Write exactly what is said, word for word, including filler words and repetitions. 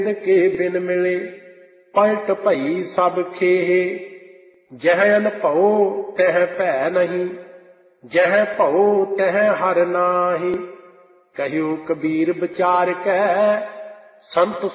के बिन मिले पलट भई सब खेहे। जह अनभउ तह भै नहीं, जह भउ तह हर नाहि। कहियो कबीर विचार कै संत